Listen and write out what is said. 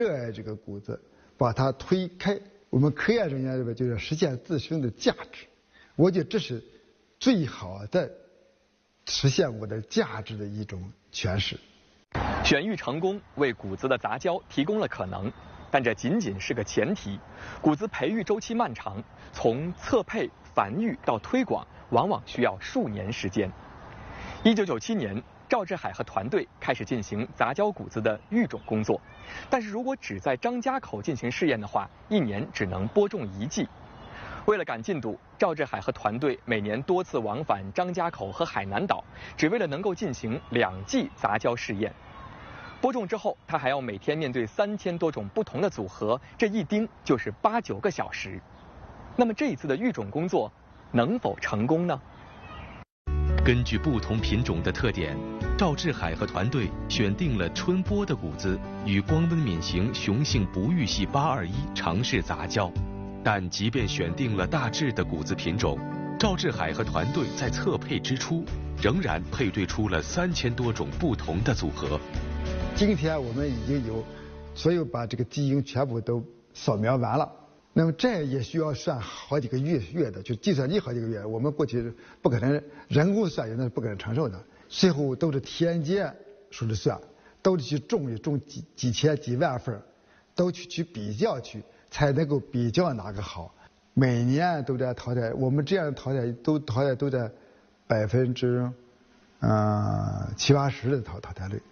热爱这个谷子，把它推开。我们科研人员这边就是实现自身的价值，我觉得这是最好的实现我的价值的一种诠释。 选育成功为谷子的杂交提供了可能，但这仅仅是个前提。谷子培育周期漫长，从测配、繁育到推广，往往需要数年时间。1997年，赵志海和团队开始进行杂交谷子的育种工作，但是如果只在张家口进行试验的话，1年只能播种1季。为了赶进度，赵志海和团队每年多次往返张家口和海南岛，只为了能够进行2季杂交试验。播种之后，他还要每天面对3000多种不同的组合，这一盯就是8、9个小时。那么这一次的育种工作能否成功呢？ 根据不同品种的特点，赵志海和团队选定了春播的谷子与光温敏型雄性不育系821尝试杂交。但即便选定了大致的谷子品种，赵志海和团队在测配之初，仍然配对出了3000多种不同的组合。 今天我们已经有所有把这个基因全部都扫描完了，那么这也需要算好几个月的，就计算机好几个月，我们过去不可能人工算，那是不可能承受的。最后都是田间数着算，都是去种几千几万份，都去比较去，才能够比较哪个好。每年都在淘汰，我们这样淘汰都在70%-80%的淘汰率。